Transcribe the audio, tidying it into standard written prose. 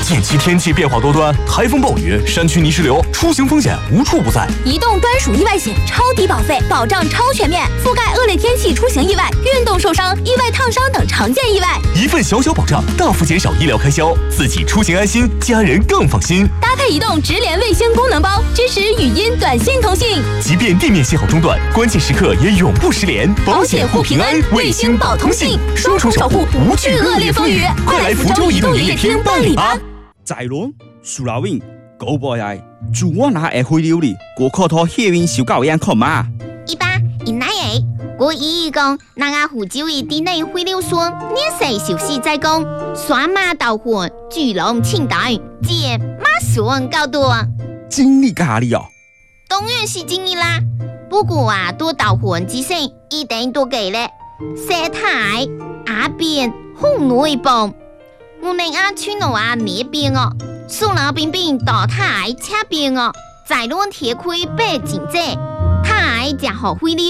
近期天气变化多端，台风暴雨、山区泥石流，出行风险无处不在。 移动专属意外险，超低保费，保障超全面，覆盖恶劣天气出行意外、运动受伤、意外烫伤等常见意外。 一份小小保障，大幅减少医疗开销，自己出行安心，家人更放心。 搭配移动直连卫星功能包，支持语音、短信通信， 即便地面信号中断，关键时刻也永不失联。保险护平安，卫星保通信，双重守护，无惧恶劣风雨。快来福州移动营业厅办理吧！ 在伦、苏老win高博来，祝我那会回流哩，我靠头血运小狗样看嘛。 一般一奶诶，我意讲，那个福州一地内回流村，年岁休息在讲，刷马导魂，巨龙庆代，见马顺高多。 经理咖喱哦， 当然是经理啦。不过啊，多导魂之前一定多给咧，色太阿边红内帮。我们啊去弄啊那边哦，苏老冰冰到太车边哦，在乱铁盔背景者，太才好回流。